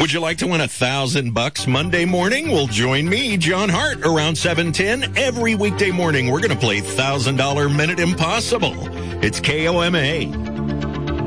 Would you like to win $1,000 Monday morning? Well, join me, John Hart, around 7:10 every weekday morning. We're going to play $1,000 Minute Impossible. It's KOMA.